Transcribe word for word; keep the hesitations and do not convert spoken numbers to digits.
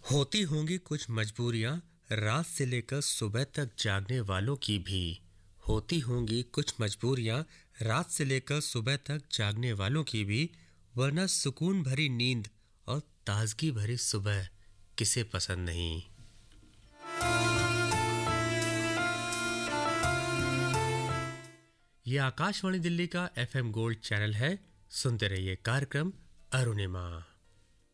होती होंगी कुछ मजबूरियां रात से लेकर सुबह तक जागने वालों की भी। होती होंगी कुछ मजबूरियां रात से लेकर सुबह तक जागने वालों की भी, वरना सुकून भरी नींद और ताजगी भरी सुबह किसे पसंद नहीं। ये आकाशवाणी दिल्ली का एफएम गोल्ड चैनल है। सुनते रहिए कार्यक्रम अरुणिमा।